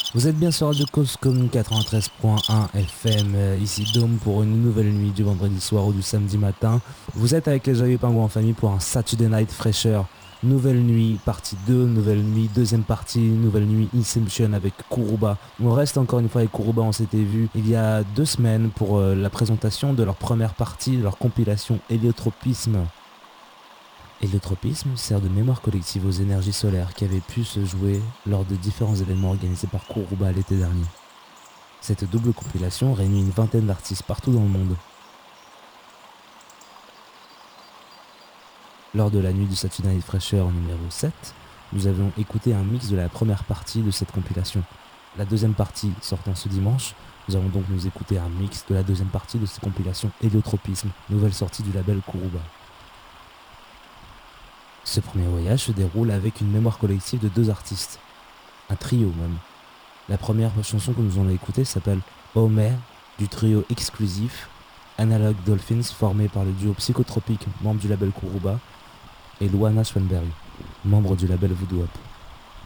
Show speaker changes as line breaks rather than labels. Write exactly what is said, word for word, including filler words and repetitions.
Vous êtes bien sur Radio Coscom quatre-vingt-treize point un F M, euh, ici Dôme pour une nouvelle nuit du vendredi soir ou du samedi matin. Vous êtes avec les Joyeux Pingouins en famille pour un Saturday Night Fresher. Nouvelle nuit, partie deux, nouvelle nuit, deuxième partie, nouvelle nuit Inception avec Kuruba. On reste encore une fois avec Kuruba, on s'était vu il y a deux semaines pour euh, la présentation de leur première partie, de leur compilation Héliotropisme. Héliotropisme sert de mémoire collective aux énergies solaires qui avaient pu se jouer lors de différents événements organisés par Kuruba l'été dernier. Cette double compilation réunit une vingtaine d'artistes partout dans le monde. Lors de la nuit du Saturday Night Fresher numéro sept, nous avions écouté un mix de la première partie de cette compilation. La deuxième partie sortant ce dimanche, nous allons donc nous écouter un mix de la deuxième partie de cette compilation Héliotropisme, nouvelle sortie du label Kuruba. Ce premier voyage se déroule avec une mémoire collective de deux artistes, un trio même. La première chanson que nous allons écouter s'appelle Homer, du trio exclusif Analog Dolphins, formé par le duo Psychotropique, membre du label Kuruba, et Luana Schwenberg, membre du label Voodoo Up.